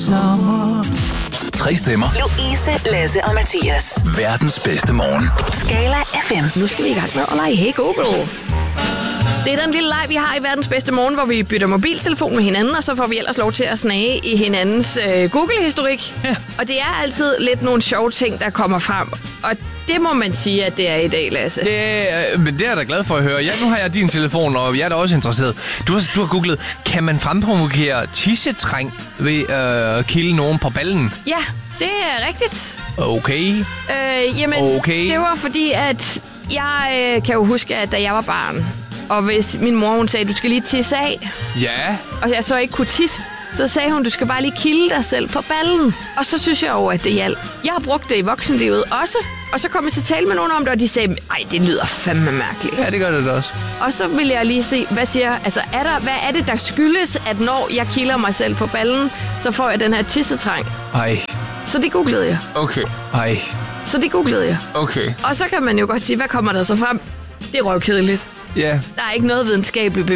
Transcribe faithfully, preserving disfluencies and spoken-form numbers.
sommer. Tre stemmer. Louise, Lasse og Mathias. Verdens bedste morgen. Skala F M. Nu skal vi i gang med at lege Hey Google. Det er den lille leg, vi har i Verdens bedste morgen, hvor vi bytter mobiltelefon med hinanden, og så får vi ellers lov til at snage i hinandens øh, Google-historik. Ja. Og det er altid lidt nogle sjove ting, der kommer frem. Og det må man sige, at det er i dag, Lasse. Det, øh, men det er jeg da glad for at høre. Ja, nu har jeg din telefon, og jeg er da også interesseret. Du har, du har googlet, kan man fremprovokere tissetræng ved at øh, kilde nogen på ballen? Ja, det er rigtigt. Okay. Øh, jamen, Okay. det var fordi, at jeg øh, kan jo huske, at da jeg var barn, og hvis min mor hun sagde, du skal lige tisse af, Ja. og jeg så ikke kunne tisse, så sagde hun, du skal bare lige kilde dig selv på ballen. Og så synes jeg jo, at det hjalp. Jeg har brugt det i voksenlivet også, og så kom jeg til at tale med nogen om det, og de sagde, ej, det lyder fandme mærkeligt. Ja, det gør det da også. Og så vil jeg lige se, hvad siger, altså er der, hvad er det, der skyldes, at når jeg kilder mig selv på ballen, så får jeg den her tissetrang. Ej. Så det googlede jeg. Okay. Ej. Så det googlede jeg. Okay. Og så kan man jo godt sige, hvad kommer der så frem? Det er røvkedeligt. Ja. Der er ikke noget videnskabeligt